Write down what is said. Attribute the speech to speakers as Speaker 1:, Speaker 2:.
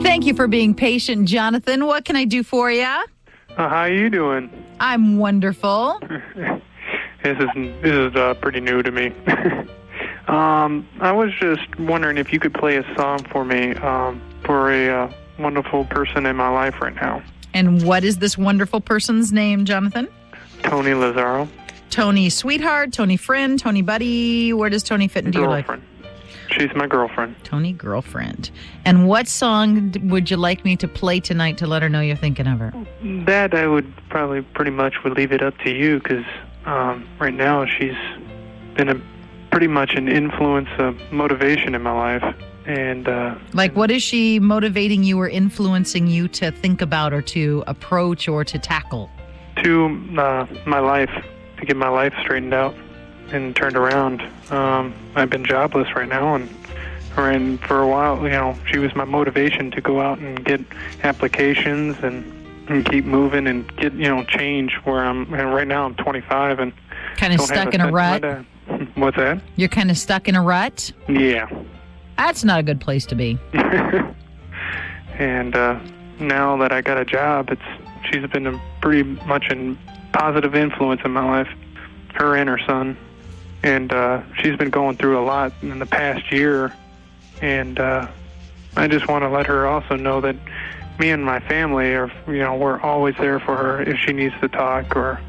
Speaker 1: Thank you for being patient, Jonathan. What can I do for you?
Speaker 2: How you doing?
Speaker 1: I'm wonderful.
Speaker 2: This is pretty new to me. I was just wondering if you could play a song for me for a wonderful person in my life right now.
Speaker 1: And what is this wonderful person's name, Jonathan?
Speaker 2: Tony Lazaro.
Speaker 1: Tony sweetheart, Tony friend, Tony buddy. Where does Tony fit into your life?
Speaker 2: Girlfriend. She's my girlfriend.
Speaker 1: Tony girlfriend. And what song would you like me to play tonight to let her know you're thinking of her?
Speaker 2: That I would probably pretty much would leave it up to you because right now she's been pretty much an influence, a motivation in my life. And
Speaker 1: like, what is she motivating you or influencing you to think about or to approach or to tackle?
Speaker 2: To my life, to get my life straightened out and turned around. I've been jobless right now, and for a while, she was my motivation to go out and get applications and keep moving and get, change where I'm. And right now I'm 25 and
Speaker 1: kind of stuck in a rut.
Speaker 2: What's that?
Speaker 1: You're kind of stuck in a rut?
Speaker 2: Yeah.
Speaker 1: That's not a good place to be.
Speaker 2: And now that I got a job, she's been pretty much a positive influence in my life, her and her son. And she's been going through a lot in the past year. And I just want to let her also know that me and my family are, we're always there for her if she needs to talk or